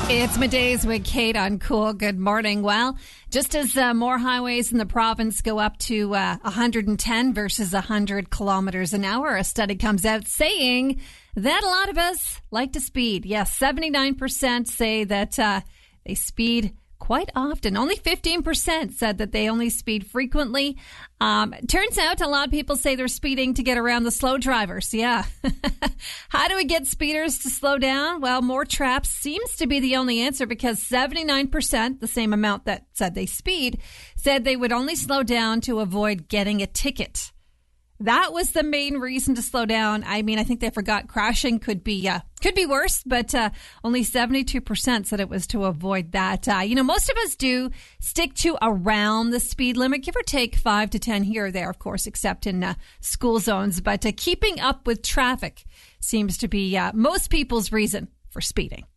It's middays with Kate on Cool. Good morning. Well, just as more highways in the province go up to 110 versus 100 kilometers an hour, a study comes out saying that a lot of us like to speed. Yes, 79% say that they speed quite often. Only 15% said that they only speed frequently. Turns out a lot of people say they're speeding to get around the slow drivers. Yeah. How do we get speeders to slow down? Well, more traps seems to be the only answer, because 79%, the same amount that said they speed, said they would only slow down to avoid getting a ticket. That was the main reason to slow down. I mean, I think they forgot crashing could be worse, but only 72% said it was to avoid that. Most of us do stick to around the speed limit, give or take 5 to 10 here or there, of course, except in school zones. But keeping up with traffic seems to be most people's reason for speeding.